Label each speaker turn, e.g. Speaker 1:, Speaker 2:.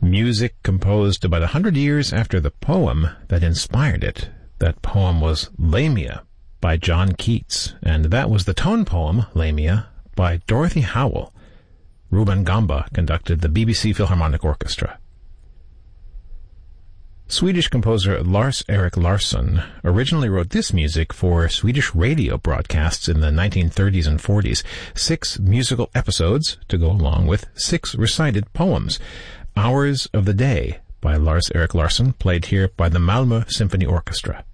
Speaker 1: Music composed about 100 years after the poem that inspired it. That poem was Lamia by John Keats, and that was the tone poem, Lamia, by Dorothy Howell. Ruben Gamba conducted the BBC Philharmonic Orchestra. Swedish composer Lars-Erik Larsson originally wrote this music for Swedish radio broadcasts in the 1930s and 40s. 6 musical episodes to go along with 6 recited poems. Hours of the Day by Lars-Erik Larsson, played here by the Malmö Symphony Orchestra.